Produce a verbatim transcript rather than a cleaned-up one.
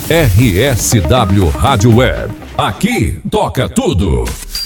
R S W Rádio Web. Aqui toca tudo.